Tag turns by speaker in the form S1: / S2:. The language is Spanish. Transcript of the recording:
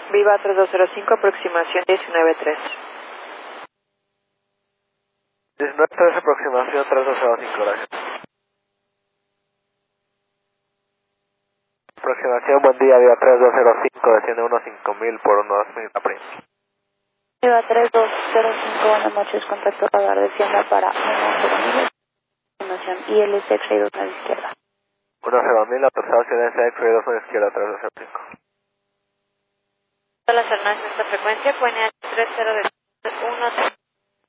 S1: Viva 3205, aproximación 193.
S2: 19-3, aproximación 3205, gracias. Aproximación, buen día, Viva 3205, desciende 15000 por 12000 a Prince.
S3: Viva 3205, buenas noches, contacto radar, descienda para 19000, aproximación ILS X-ray 2 a la izquierda.
S2: 10000, autorización X-ray 2 a la izquierda, 3205.
S1: Todas las hermanas de esta frecuencia, QNH 30 de 1